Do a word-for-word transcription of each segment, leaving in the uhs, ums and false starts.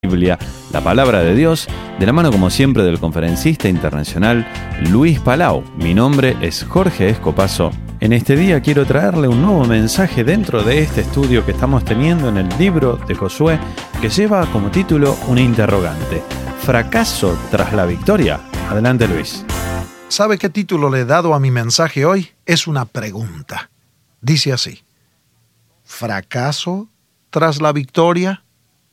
Biblia, la palabra de Dios, de la mano como siempre del conferencista internacional Luis Palau. Mi nombre es Jorge Escopazo. En este día quiero traerle un nuevo mensaje dentro de este estudio que estamos teniendo en el libro de Josué, que lleva como título un interrogante: ¿fracaso tras la victoria? Adelante, Luis. ¿Sabe qué título le he dado a mi mensaje hoy? Es una pregunta. Dice así: ¿fracaso tras la victoria?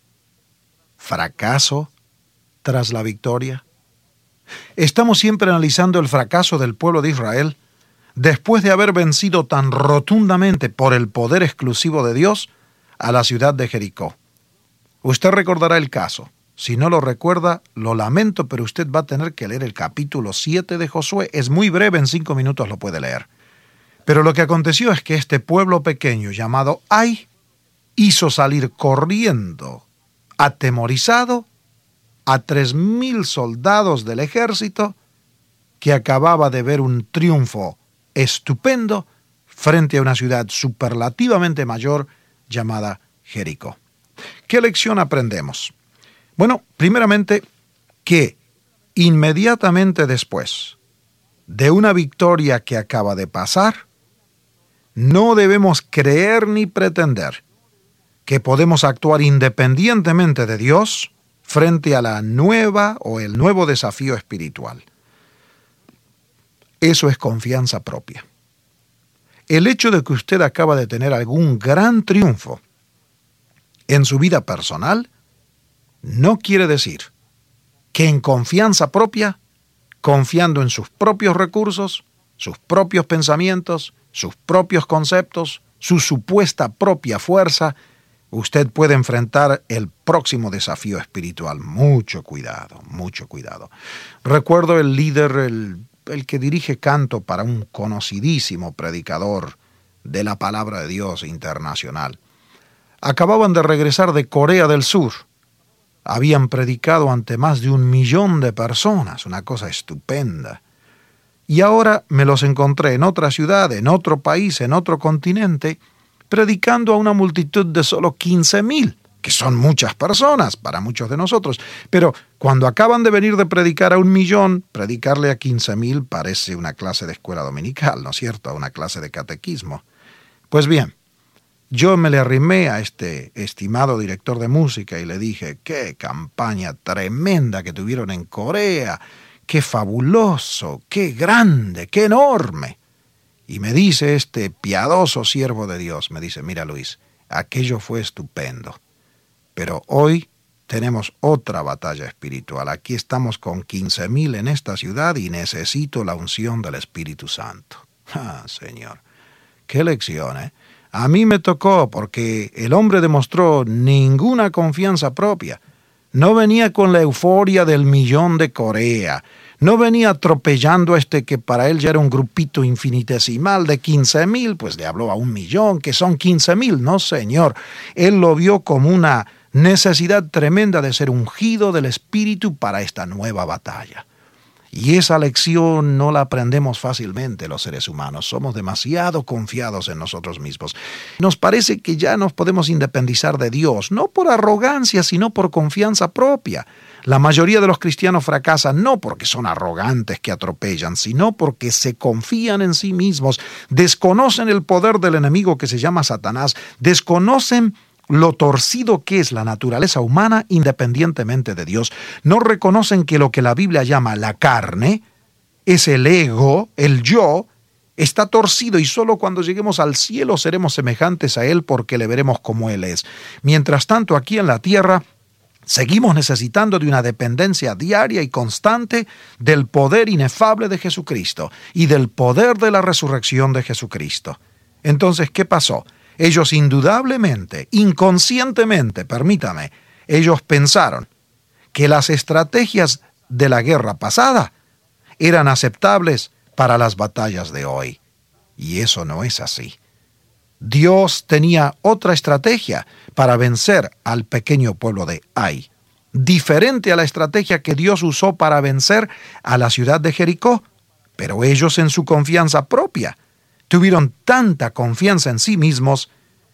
¿Fracaso tras la victoria? Estamos siempre analizando el fracaso del pueblo de Israel después de haber vencido tan rotundamente por el poder exclusivo de Dios a la ciudad de Jericó. Usted recordará el caso. Si no lo recuerda, lo lamento, pero usted va a tener que leer el capítulo siete de Josué. Es muy breve, en cinco minutos lo puede leer. Pero lo que aconteció es que este pueblo pequeño llamado Ai hizo salir corriendo, atemorizado, a tres mil soldados del ejército que acababa de ver un triunfo estupendo frente a una ciudad superlativamente mayor llamada Jericó. ¿Qué lección aprendemos? Bueno, primeramente, que inmediatamente después de una victoria que acaba de pasar, no debemos creer ni pretender que podemos actuar independientemente de Dios frente a la nueva o el nuevo desafío espiritual. Eso es confianza propia. El hecho de que usted acaba de tener algún gran triunfo en su vida personal no quiere decir que en confianza propia, confiando en sus propios recursos, sus propios pensamientos, sus propios conceptos, su supuesta propia fuerza, usted puede enfrentar el próximo desafío espiritual. Mucho cuidado, mucho cuidado. Recuerdo el líder, el, el que dirige canto para un conocidísimo predicador de la palabra de Dios internacional. Acababan de regresar de Corea del Sur. Habían predicado ante más de un millón de personas, una cosa estupenda. Y ahora me los encontré en otra ciudad, en otro país, en otro continente, predicando a una multitud de solo quince mil, que son muchas personas para muchos de nosotros. Pero cuando acaban de venir de predicar a un millón, predicarle a quince mil parece una clase de escuela dominical, ¿no es cierto? Una clase de catequismo. Pues bien, yo me le arrimé a este estimado director de música y le dije: ¡qué campaña tremenda que tuvieron en Corea! ¡Qué fabuloso! ¡Qué grande! ¡Qué enorme! Y me dice este piadoso siervo de Dios, me dice: mira, Luis, aquello fue estupendo, pero hoy tenemos otra batalla espiritual. Aquí estamos con quince mil en esta ciudad y necesito la unción del Espíritu Santo. Ah, Señor, qué lección, ¿eh? A mí me tocó porque el hombre demostró ninguna confianza propia. No venía con la euforia del millón de Corea. No venía atropellando a este que para él ya era un grupito infinitesimal de quince mil, pues le habló a un millón, que son quince mil. No, señor. Él lo vio como una necesidad tremenda de ser ungido del Espíritu para esta nueva batalla. Y esa lección no la aprendemos fácilmente los seres humanos. Somos demasiado confiados en nosotros mismos. Nos parece que ya nos podemos independizar de Dios, no por arrogancia, sino por confianza propia. La mayoría de los cristianos fracasan no porque son arrogantes que atropellan, sino porque se confían en sí mismos, desconocen el poder del enemigo que se llama Satanás, desconocen lo torcido que es la naturaleza humana independientemente de Dios. No reconocen que lo que la Biblia llama la carne, es el ego, el yo, está torcido y solo cuando lleguemos al cielo seremos semejantes a Él porque le veremos como Él es. Mientras tanto, aquí en la tierra, seguimos necesitando de una dependencia diaria y constante del poder inefable de Jesucristo y del poder de la resurrección de Jesucristo. Entonces, ¿qué pasó? Ellos indudablemente, inconscientemente, permítame, ellos pensaron que las estrategias de la guerra pasada eran aceptables para las batallas de hoy. Y eso no es así. Dios tenía otra estrategia para vencer al pequeño pueblo de Ai, diferente a la estrategia que Dios usó para vencer a la ciudad de Jericó. Pero ellos, en su confianza propia, tuvieron tanta confianza en sí mismos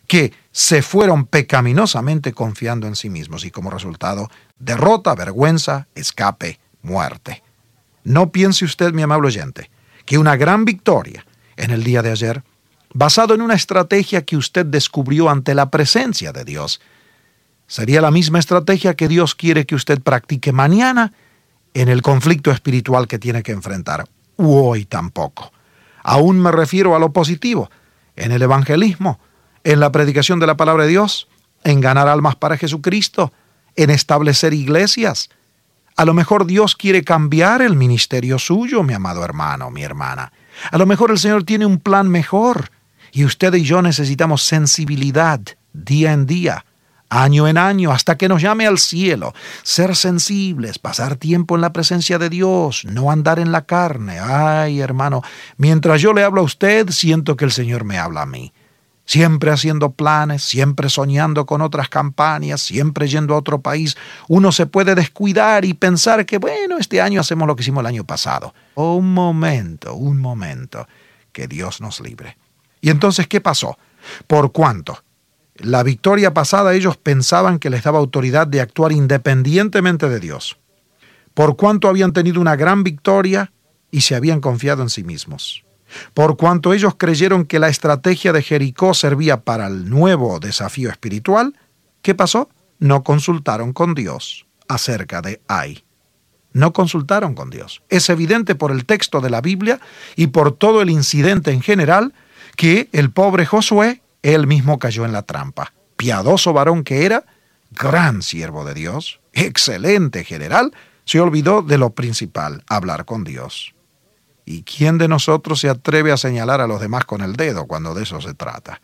que se fueron pecaminosamente confiando en sí mismos y como resultado, derrota, vergüenza, escape, muerte. No piense usted, mi amable oyente, que una gran victoria en el día de ayer, basado en una estrategia que usted descubrió ante la presencia de Dios, sería la misma estrategia que Dios quiere que usted practique mañana en el conflicto espiritual que tiene que enfrentar, u hoy tampoco. Aún me refiero a lo positivo, en el evangelismo, en la predicación de la palabra de Dios, en ganar almas para Jesucristo, en establecer iglesias. A lo mejor Dios quiere cambiar el ministerio suyo, mi amado hermano, mi hermana. A lo mejor el Señor tiene un plan mejor y usted y yo necesitamos sensibilidad día en día, año en año, hasta que nos llame al cielo. Ser sensibles, pasar tiempo en la presencia de Dios, no andar en la carne. Ay, hermano, mientras yo le hablo a usted, siento que el Señor me habla a mí. Siempre haciendo planes, siempre soñando con otras campañas, siempre yendo a otro país. Uno se puede descuidar y pensar que, bueno, este año hacemos lo que hicimos el año pasado. Oh, un momento, un momento, que Dios nos libre. ¿Y entonces qué pasó? ¿Por cuánto? La victoria pasada ellos pensaban que les daba autoridad de actuar independientemente de Dios. Por cuánto habían tenido una gran victoria y se habían confiado en sí mismos. Por cuanto ellos creyeron que la estrategia de Jericó servía para el nuevo desafío espiritual, ¿qué pasó? No consultaron con Dios acerca de Ai. No consultaron con Dios. Es evidente por el texto de la Biblia y por todo el incidente en general que el pobre Josué, él mismo cayó en la trampa. Piadoso varón que era, gran siervo de Dios, excelente general, se olvidó de lo principal, hablar con Dios. ¿Y quién de nosotros se atreve a señalar a los demás con el dedo cuando de eso se trata?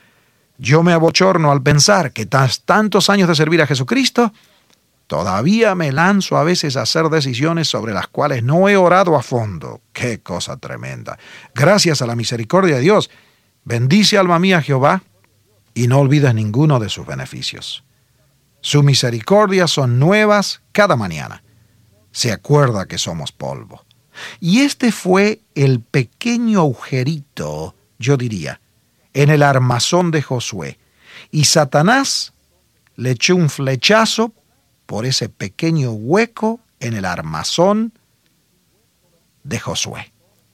Yo me abochorno al pensar que tras tantos años de servir a Jesucristo, todavía me lanzo a veces a hacer decisiones sobre las cuales no he orado a fondo. ¡Qué cosa tremenda! Gracias a la misericordia de Dios, bendice alma mía Jehová y no olvides ninguno de sus beneficios. Sus misericordias son nuevas cada mañana. Se acuerda que somos polvo. Y este fue el pequeño agujerito, yo diría, en el armazón de Josué. Y Satanás le echó un flechazo por ese pequeño hueco en el armazón de Josué.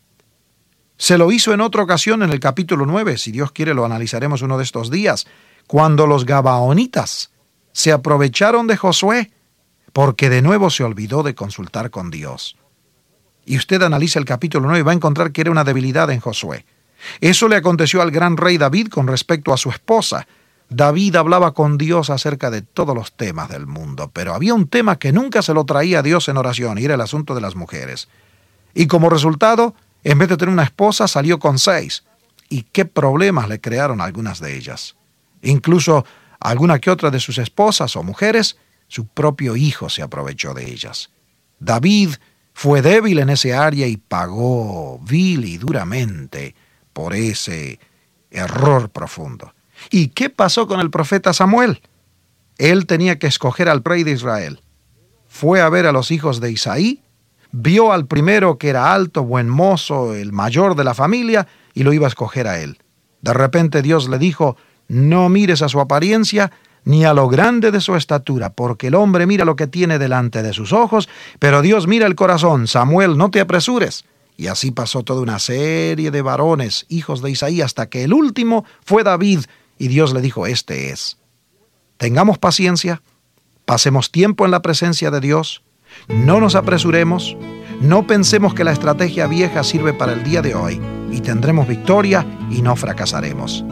Se lo hizo en otra ocasión en el capítulo nueve, si Dios quiere lo analizaremos uno de estos días, cuando los gabaonitas se aprovecharon de Josué porque de nuevo se olvidó de consultar con Dios. Y usted analiza el capítulo nueve y va a encontrar que era una debilidad en Josué. Eso le aconteció al gran rey David con respecto a su esposa. David hablaba con Dios acerca de todos los temas del mundo, pero había un tema que nunca se lo traía a Dios en oración, y era el asunto de las mujeres. Y como resultado, en vez de tener una esposa, salió con seis. Y qué problemas le crearon algunas de ellas. Incluso alguna que otra de sus esposas o mujeres, su propio hijo se aprovechó de ellas. David fue débil en ese área y pagó vil y duramente por ese error profundo. ¿Y qué pasó con el profeta Samuel? Él tenía que escoger al rey de Israel. Fue a ver a los hijos de Isaí, vio al primero que era alto, buen mozo, el mayor de la familia, y lo iba a escoger a él. De repente Dios le dijo, no mires a su apariencia, ni a lo grande de su estatura, porque el hombre mira lo que tiene delante de sus ojos, pero Dios mira el corazón. Samuel, no te apresures. Y así pasó toda una serie de varones, hijos de Isaí, hasta que el último fue David, y Dios le dijo, este es. Tengamos paciencia, pasemos tiempo en la presencia de Dios, no nos apresuremos, no pensemos que la estrategia vieja sirve para el día de hoy, y tendremos victoria y no fracasaremos.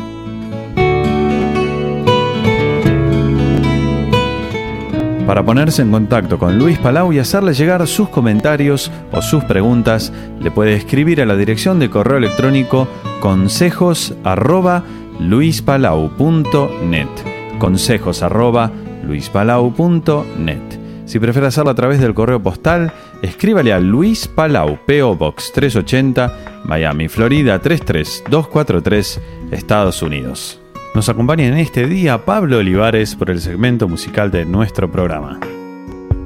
Para ponerse en contacto con Luis Palau y hacerle llegar sus comentarios o sus preguntas, le puede escribir a la dirección de correo electrónico consejos arroba luispalau punto net. Consejos arroba luispalau punto net. Si prefiere hacerlo a través del correo postal, escríbale a Luis Palau, P O Box trescientos ochenta, Miami, Florida tres tres dos cuatro tres, Estados Unidos. Nos acompaña en este día Pablo Olivares por el segmento musical de nuestro programa.